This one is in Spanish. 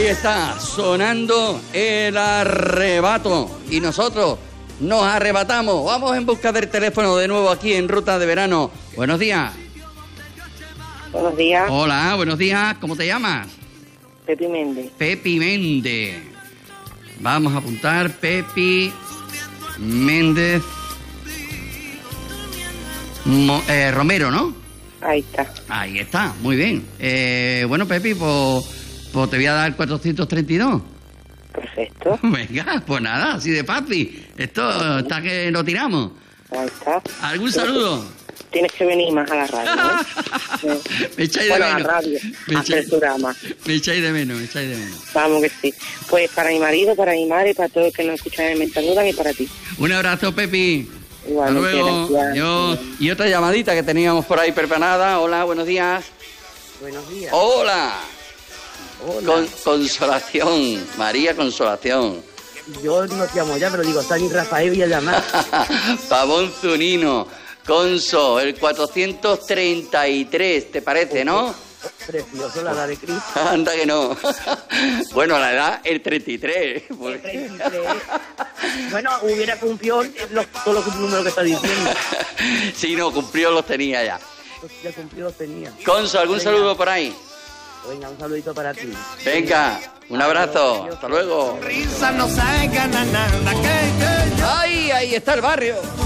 Ahí está, sonando el arrebato. Y nosotros nos arrebatamos. Vamos en busca del teléfono de nuevo aquí en Ruta de Verano. Buenos días. Buenos días. Hola, buenos días. ¿Cómo te llamas? Pepi Méndez. Pepi Méndez. Vamos a apuntar Pepi Méndez Romero, ¿no? Ahí está. Ahí está, muy bien. Bueno, Pepi, pues te voy a dar 432. Perfecto. Venga, pues nada, así de fácil. Esto está que lo tiramos. Ahí está. ¿Algún saludo? Tienes que venir más a la radio, ¿eh? Me echáis de Bueno, menos. a la radio, Me a hacer echáis- programa. Me echáis de menos, me echáis de menos. Vamos que sí. Pues para mi marido, para mi madre, para todos los que nos escuchan en Mentanuda y para ti. Un abrazo, Pepi. Hasta Igualmente, luego. gracias. Adiós. Y otra llamadita que teníamos por ahí preparada. Hola, buenos días. Buenos días. Hola. Hola. Consolación, María Consolación. Yo no te llamo ya, pero digo, está ni Rafael Villamar. Pavón Zunino. Conso, el 433, ¿te parece, no? Precioso la edad de Cristo. Anda que no. Bueno, la edad, el 33. El 33. Bueno, hubiera cumplido todos los números que está diciendo. Sí, no, cumplió, los tenía ya. Ya cumplido los tenía. Conso, ¿algún Venga. saludo por ahí? Venga, un saludito para ti. Venga, un abrazo. Hasta luego. Risa no sabe ganar nada. ¡Ay, ahí está el barrio!